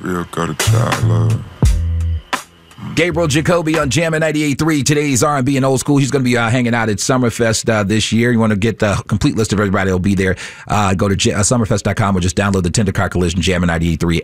Real gutter child love. Gabriel Jacoby on Jammin' 98.3. Today's R&B and old school. He's going to be hanging out at Summerfest this year. You want to get the complete list of everybody that'll be there. Go to summerfest.com or just download the Tender Car Collision Jammin' 98.3